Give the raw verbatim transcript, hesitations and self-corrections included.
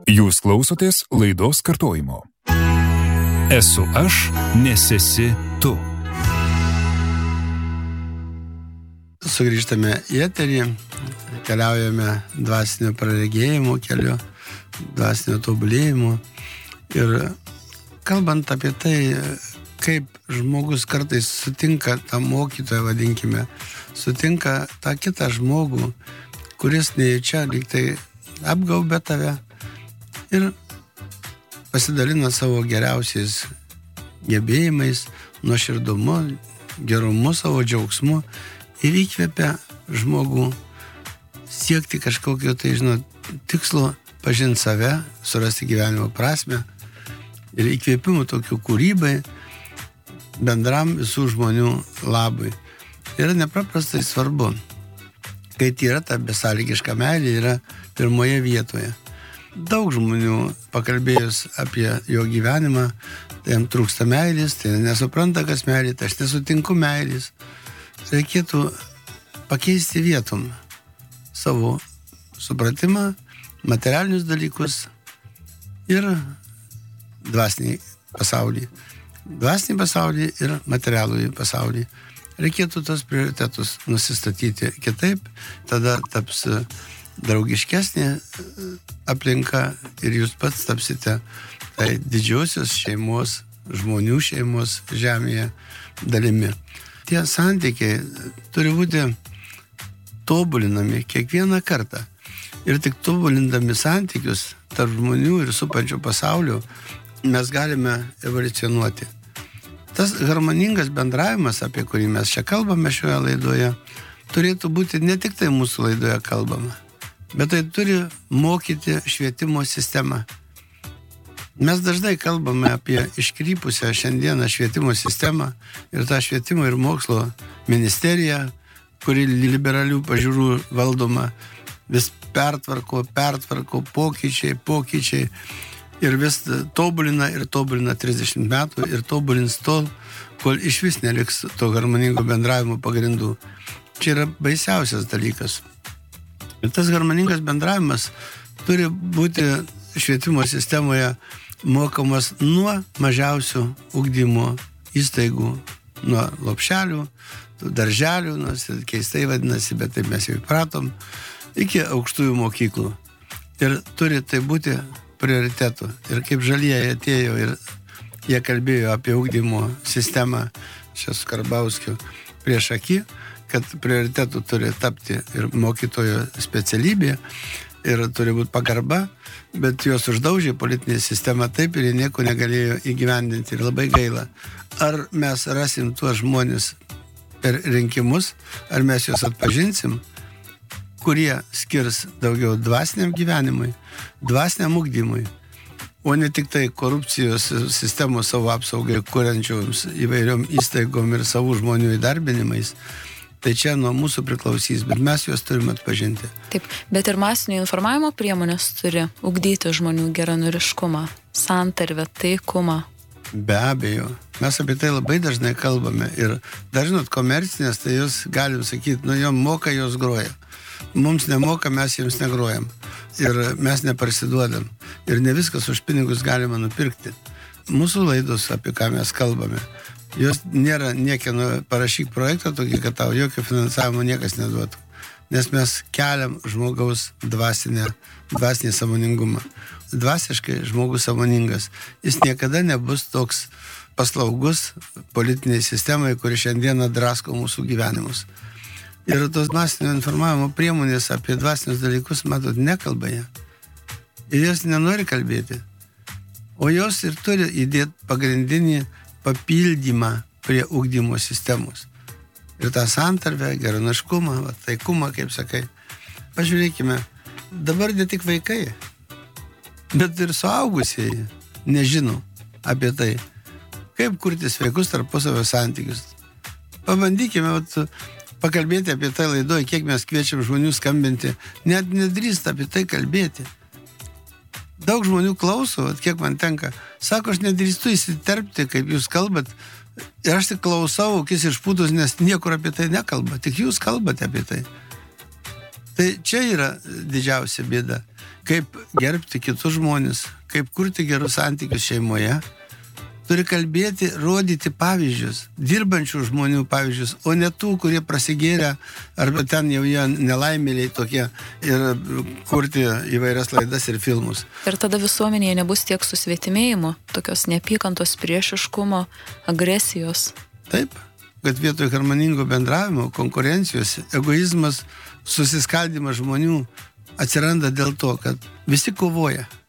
Jūs klausotės laidos kartojimo. Esu aš, nes esi tu. Sugrįžtame į eterį, keliaujame dvasinio praregėjimo keliu, dvasinio tobulėjimo. Ir kalbant apie tai, kaip žmogus kartais sutinka tą mokytoją, vadinkime, sutinka tą kitą žmogų, kuris nejučia lyg tai apgaubia tave ir pasidalina savo geriausiais gebėjimais, nuoširdumu, gerumu, savo džiaugsmu ir įkvepia žmogų siekti kažkokio tai, žinot, tikslo, pažinti save, surasti gyvenimo prasmę ir įkvėpimų tokių kūrybai, bendram visų žmonių labui. Yra nepaprastai svarbu, kai yra ta besąlygiška meilė, yra pirmoje vietoje. Daug žmonių pakalbėjus apie jo gyvenimą, tai jam trūksta meilės, tai nesupranta, kas meilė, tai aš nesutinku meilės. Reikėtų pakeisti vietom savo supratimą, materialinius dalykus ir dvasinį pasaulį. Dvasinį pasaulį ir materialųjį pasaulį. Reikėtų tos prioritetus nusistatyti kitaip, tada taps draugiškesnė aplinka ir jūs pats tapsite tai didžiosios šeimos, žmonių šeimos žemėje dalimi. Tie santykiai turi būti tobulinami kiekvieną kartą. Ir tik tobulindami santykius tarp žmonių ir supančių pasaulio mes galime evoliucionuoti. Tas harmoningas bendravimas, apie kurį mes čia kalbame šioje laidoje, turėtų būti ne tik tai mūsų laidoje kalbama, bet tai turi mokyti švietimo sistemą. Mes dažnai kalbame apie iškrypusią šiandieną švietimo sistemą ir tą švietimo ir mokslo ministeriją, kuri liberalių pažiūrų valdoma, vis pertvarko, pertvarko, pokyčiai, pokyčiai ir vis tobulina ir tobulina trisdešimt metų ir tobulins tol, kol iš vis neliks to harmoningo bendravimo pagrindų. Čia yra baisiausias dalykas. Ir tas harmoningas bendravimas turi būti švietimo sistemoje mokamas nuo mažiausių ugdymo įstaigų, nuo lopšelių, darželių, nors keistai vadinasi, bet taip mes jau įpratom, iki aukštųjų mokyklų. Ir turi tai būti prioritetų. Ir kaip žalieji atėjo ir jie kalbėjo apie ugdymo sistemą, čia su Karbauskiu prieš akį, kad prioritetų turi tapti ir mokytojo specialybė ir turi būti pagarba, bet juos uždaužė politinė sistema taip ir jie nieko negalėjo įgyvendinti ir labai gaila. Ar mes rasim tuos žmonės per rinkimus, ar mes juos atpažinsim, kurie skirs daugiau dvasiniam gyvenimui, dvasiniam ugdymui, o ne tik tai korupcijos sistemos savo apsaugai kuriančioms įvairiom įstaigom ir savų žmonių įdarbinimais. Tai čia nuo mūsų priklausys, bet mes juos turime atpažinti. Taip, bet ir masinio informavimo priemonės turi ugdyti žmonių geranoriškumą, santarvę, taikumą. Be abejo. Mes apie tai labai dažnai kalbame ir dar žinot, komercinės, tai jūs galim sakyti, nu jom moka, jos groja. Mums nemoka, mes jiems negrojam. Ir mes neparsiduodam. Ir ne viskas už pinigus galima nupirkti. Mūsų laidos, apie ką mes kalbame, jos nėra niekieno parašyk projektą tokį, kad tau jokio finansavimo niekas neduotų. Nes mes keliam žmogaus dvasinę, dvasinį sąmoningumą. Dvasiškai žmogus sąmoningas. Jis niekada nebus toks paslaugus politiniai sistemai, kuri šiandieną drasko mūsų gyvenimus. Ir tos dvasinio informavimo priemonės apie dvasinius dalykus, matot, nekalba jie. Ir jos nenori kalbėti. O jos ir turi įdėti pagrindinį papildymą prie ugdymo sistemos. Ir tą santarvę, geranoriškumą, taikumą, kaip sakai. Pažiūrėkime, dabar ne tik vaikai, bet ir suaugusieji nežino apie tai, kaip kurti sveikus tarpusavio santykius. Pabandykime vat, pakalbėti apie tai laidoje, kiek mes kviečiam žmonių skambinti, net nedrįsta apie tai kalbėti. Daug žmonių klauso, vat, kiek man tenka, sako, aš nedrįstu įsiterpti, kaip jūs kalbat, ir aš tik klausau, akis išpūtus, nes niekur apie tai nekalba, tik jūs kalbate apie tai. Tai čia yra didžiausia bėda. Kaip gerbti kitus žmonės, kaip kurti gerus santykius šeimoje. Turi kalbėti, rodyti pavyzdžius, dirbančių žmonių pavyzdžius, o ne tų, kurie prasigėrė, arba ten jau jie nelaimėliai tokie ir kurti įvairias laidas ir filmus. Ir tada visuomenėje nebus tiek susvetimėjimo, tokios neapykantos, priešiškumo, agresijos. Taip, kad vietoj harmoningo bendravimo, konkurencijos, egoizmas, susiskaldimas žmonių atsiranda dėl to, kad visi kovoja.